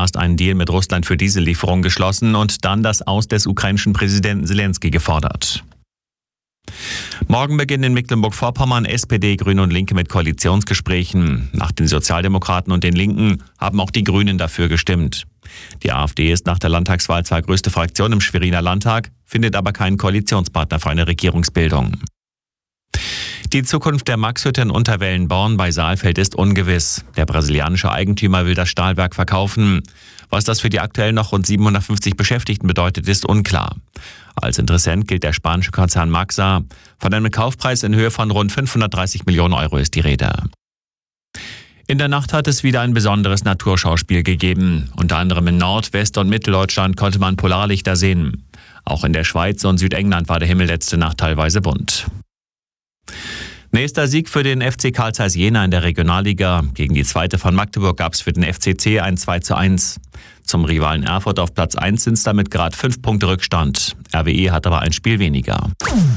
erst einen Deal mit Russland für Diesellieferungen geschlossen und dann das Aus des ukrainischen Präsidenten Selenskyj gefordert. Morgen beginnen in Mecklenburg-Vorpommern SPD, Grüne und Linke mit Koalitionsgesprächen. Nach den Sozialdemokraten und den Linken haben auch die Grünen dafür gestimmt. Die AfD ist nach der Landtagswahl zwar größte Fraktion im Schweriner Landtag, findet aber keinen Koalitionspartner für eine Regierungsbildung. Die Zukunft der Maxhütte in Unterwellenborn bei Saalfeld ist ungewiss. Der brasilianische Eigentümer will das Stahlwerk verkaufen. Was das für die aktuell noch rund 750 Beschäftigten bedeutet, ist unklar. Als Interessent gilt der spanische Konzern Maxa. Von einem Kaufpreis in Höhe von rund 530 Millionen Euro ist die Rede. In der Nacht hat es wieder ein besonderes Naturschauspiel gegeben. Unter anderem in Nord-, West- und Mitteldeutschland konnte man Polarlichter sehen. Auch in der Schweiz und Südengland war der Himmel letzte Nacht teilweise bunt. Nächster Sieg für den FC Carl Zeiss Jena in der Regionalliga. Gegen die zweite von Magdeburg gab es für den FCC ein 2:1. Zum Rivalen Erfurt auf Platz 1 sind es damit gerade 5 Punkte Rückstand. RWE hat aber ein Spiel weniger.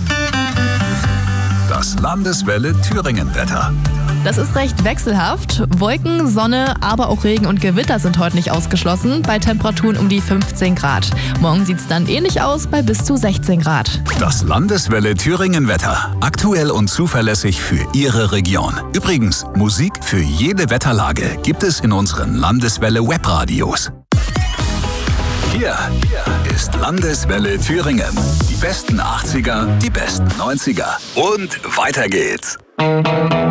Das Landeswelle Thüringen-Wetter. Das ist recht wechselhaft. Wolken, Sonne, aber auch Regen und Gewitter sind heute nicht ausgeschlossen, bei Temperaturen um die 15 Grad. Morgen sieht es dann ähnlich aus, bei bis zu 16 Grad. Das Landeswelle Thüringen-Wetter. Aktuell und zuverlässig für Ihre Region. Übrigens, Musik für jede Wetterlage gibt es in unseren Landeswelle Webradios. Hier ist Landeswelle Thüringen. Die besten 80er, die besten 90er. Und weiter geht's.